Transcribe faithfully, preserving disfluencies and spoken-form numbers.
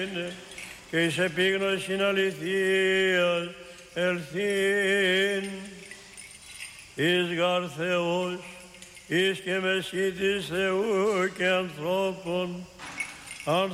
και εις επίγνωσιν αληθείας ελθύν. Εις γαρ Θεός, εις και μεσίτης Θεού και ανθρώπων,